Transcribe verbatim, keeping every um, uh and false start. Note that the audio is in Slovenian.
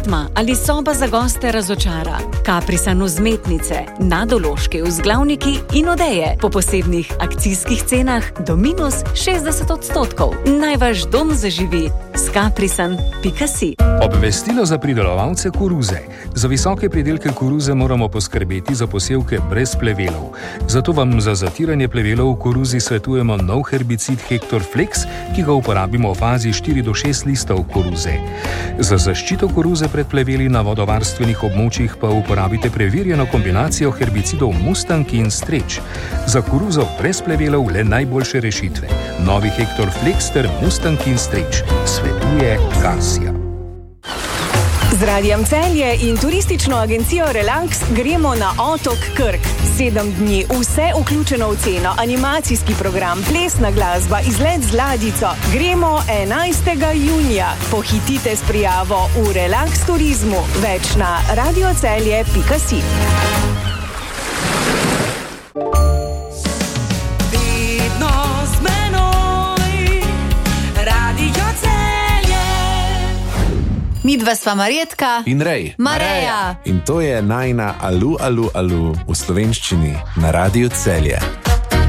apartma ali soba za goste razočara. Caprisan vzmetnice, nadološke vzglavniki in odeje po posebnih akcijskih cenah do minus šestdeset odstotkov. Naj vaš dom zaživi s caprisan pika si. Obvestilo za pridelovalce koruze. Za visoke pridelke koruze moramo poskrbeti za posevke brez plevelov. Zato vam za zatiranje plevelov v koruzi svetujemo nov herbicid Hektor Flex, ki ga uporabimo v fazi štiri do šest listov koruze. Za zaščito koruze pred pleveli na vodovarstvenih območjih pa uporabite preverjeno kombinacijo herbicidov Mustang in Stretch. Za koruzo brez plevelov le najboljše rešitve. Novi Hektor Flex ter Mustang in Stretch. Svetuje Garcia. Z Radijem Celje in turistično agencijo Relax gremo na otok Krk. Sedem dni, vse vključeno v ceno, animacijski program, plesna glasba, izlet z ladjico. Gremo enajstega junija. Pohitite s prijavo v Relax turizmu. Več na radiocelje pika si. Midva sva Marjetka in Rej. Mareja. In to je najina Alu, alu, alu v slovenščini na Radiu Celje.